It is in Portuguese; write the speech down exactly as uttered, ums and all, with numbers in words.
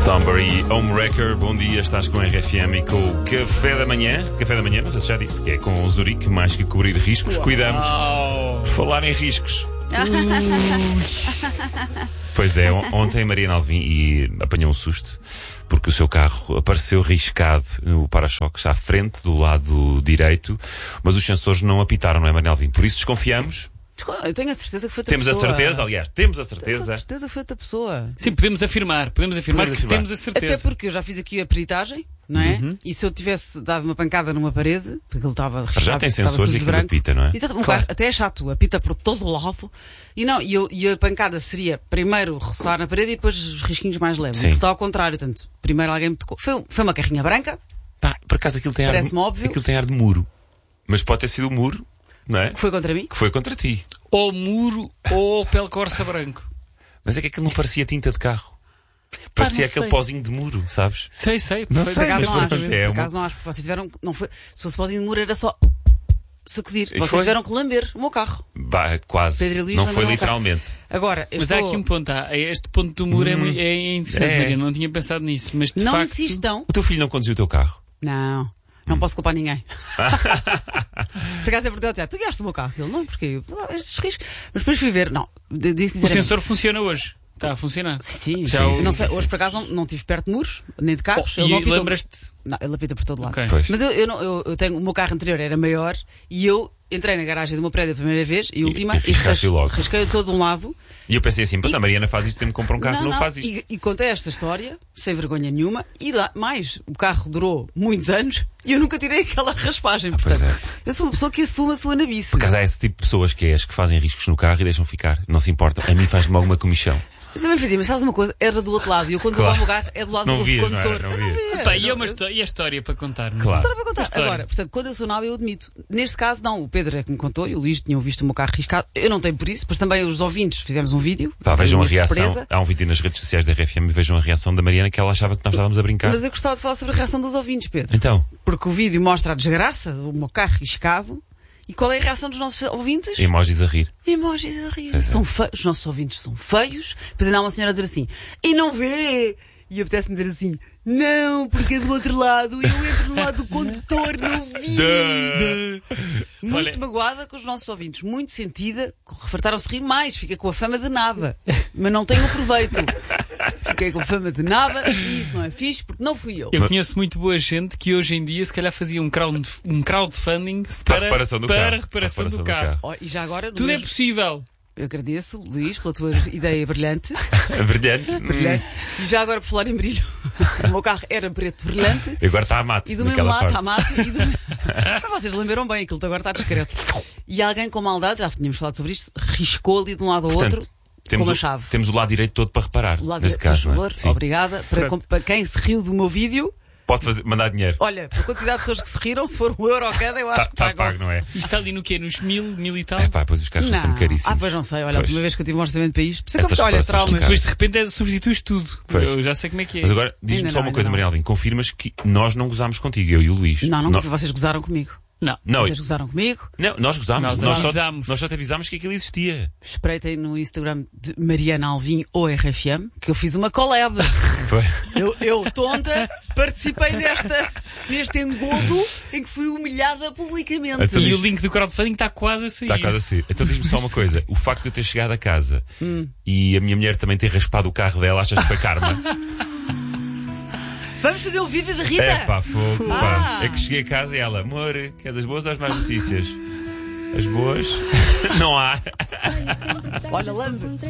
Somebody Homewrecker, bom dia, estás com a R F M e com o Café da Manhã. Café da Manhã, não sei se já disse, que é com o Zurique, mais que cobrir riscos, Uau. cuidamos. Por falar em riscos. Pois é, on- ontem a Mariana Alvim e apanhou um susto, porque o seu carro apareceu riscado no para-choques à frente, do lado direito, mas os sensores não apitaram, não é, Mariana Alvim? Por isso desconfiamos. Eu tenho a certeza que foi outra Temos a pessoa. certeza, aliás, temos a Tenho a certeza. certeza que foi outra pessoa. Sim, podemos afirmar, podemos afirmar Podemos que afirmar. temos a certeza. Até porque eu já fiz aqui a peritagem, não é? Uhum. E se eu tivesse dado uma pancada numa parede, porque ele estava Já recheado, tem estava sensores sujo e de aquilo branco. apita, não é? Exato, um Claro. carro até é chato, apita por todo o lado. E não, e, eu, e a pancada seria primeiro roçar na parede e depois os risquinhos mais leves. Sim. Aquilo está ao contrário, portanto, primeiro alguém me tocou. Foi, foi uma carrinha branca, Pá, por acaso aquilo tem ar de, Parece-me óbvio. aquilo tem ar de muro. Mas pode ter sido o muro, não é? que foi contra mim. Que foi contra ti. Ou muro ou pele corsa branco. Mas é que aquilo não parecia tinta de carro. Pá, Parecia não aquele sei. pozinho de muro, sabes? Sei, sei. Não Por sei, acaso mas não acho, pronto, por é uma- acaso não acho, porque vocês tiveram, não foi, se fosse pozinho de muro era só sacudir. E Vocês foi? tiveram que lamber o meu carro. Bah, quase. Pedro e Luís Não não foi deram literalmente. Agora, eu Mas estou... há aqui um ponto, há. Este ponto do muro é, muito, é interessante, É. Mariana, não tinha pensado nisso. Mas de Não facto, insistam. O teu filho não conduziu o teu carro? Não, não posso culpar ninguém. Por acaso é verdade, tu guiaste o meu carro. Ele, não, porque ah, estes riscos. Mas depois fui ver, não, de- disse o sinceramente. sensor funciona hoje. Está a funcionar. Sim, sim, Já sim, o- sim, não sim, sei, sim. hoje por acaso não, não estive perto de muros, nem de carros. Oh, ele e não apitou. lembras-te? Não, ele apita por todo lado. Ok. Pois. Mas eu, eu, não, eu, eu tenho, o meu carro anterior era maior e eu entrei na garagem do meu prédio a primeira vez e a última e riscaste ras- logo. risquei todo de um lado. E eu pensei assim, pá, E- a Mariana faz isto sempre que compra um carro, não, faz isto. E, e contei esta história, sem vergonha nenhuma, e lá, mais, o carro durou muitos anos e eu nunca tirei aquela raspagem. pois Portanto, é. eu sou uma pessoa que assume a sua nabice. Por acaso há esse tipo de pessoas que é as que fazem riscos no carro e deixam ficar. Não se importa. A mim faz-me alguma comissão. Mas também fazia, mas sabes uma coisa? Era do outro lado e eu quando Claro. vou ao meu carro é do lado Não do vias, não condutor. era? Não Eu vias. via. Pá, e, é Não, uma eu- histó- e a história para contar? Claro. História para contar. História. Agora, portanto, quando eu sou nova, eu admito. Neste caso, não, o Pedro é que me contou e o Luís tinham visto o meu carro riscado. Eu não tenho por isso, pois também os ouvintes fizemos um vídeo. Pá, vejam a uma reação. surpresa. Há um vídeo nas redes sociais da R F M e vejam a reação da Mariana que ela achava que nós estávamos a brincar. Mas eu gostava de falar sobre a reação dos ouvintes, Pedro. Então, Porque o vídeo mostra a desgraça do meu carro riscado. E qual é a reação dos nossos ouvintes? emojis a rir. Emojis a rir. Pois é. São feios. Os nossos ouvintes são feios. Depois ainda há uma senhora a dizer assim, e não vê! E apetece-me dizer assim, não, porque é do outro lado. E eu entro no lado do condutor, não vi. Muito Olha- magoada com os nossos ouvintes. Muito sentida. Refartaram-se rir mais. Fica com a fama de naba. Mas não tenho proveito. Fiquei com fama de naba e isso não é fixe porque não fui eu. Eu conheço muito boa gente que hoje em dia se calhar fazia um, crowd, um crowdfunding Para a para, reparação do para carro. a reparação Para a do reparação do carro. Oh, e já agora, no Tudo é mesmo- possível. eu agradeço, Luís, pela tua ideia brilhante. Brilhante. brilhante. E já agora, por falar em brilho, o meu carro era preto brilhante. E agora está a mate. E do mesmo naquela lado parte. está mate. E do... Mas vocês lembraram bem, aquilo agora está discreto. E alguém com maldade, já tínhamos falado sobre isto, riscou ali de um lado ao Portanto, outro temos com uma o, chave. Temos o lado direito todo para reparar. O lado neste direito, se caso, faz não é? favor, Sim. obrigada. Para, Pronto. para quem se riu do meu vídeo, Pode fazer, mandar dinheiro. olha, a quantidade de pessoas que se riram, se for um euro cada, eu acho Está que tá pagam. pago, não é? E está ali no quê? Nos mil, mil e tal? É pá, pois os carros são Não. sempre caríssimos. Ah, pois não sei. Olha, a Pois. última vez que eu tive um orçamento para isto, por isso é que eu Essas fico, olha, reparações são traumas. caras. Depois de repente é, substituis tudo. Pois. Eu já sei como é que é. Mas agora, diz-me Ainda só não, uma ainda coisa, não. Maria Alvim. Confirmas que nós não gozámos contigo, eu e o Luís. Não, não, Nó- vocês gozaram comigo. Não. Não, Vocês gozaram comigo. não, nós gozámos. Nós Nós, só, avisámos. nós só te avisámos que aquilo existia. Espreitem no Instagram de Mariana Alvim ou R F M, que eu fiz uma collab. Foi. Eu, eu, tonta, participei nesta, neste engodo em que fui humilhada publicamente. Então E diz- o link do crowdfunding está quase a sair. Está quase assim. Então diz-me só uma coisa. O facto de eu ter chegado a casa Hum. e a minha mulher também ter raspado o carro dela, achas que foi karma? Vamos fazer o vídeo de Rita? É pá, fogo, pá. Ah. É que cheguei a casa e ela, amor, quer das boas ou as más notícias? As boas? Não há. Olha, lambe.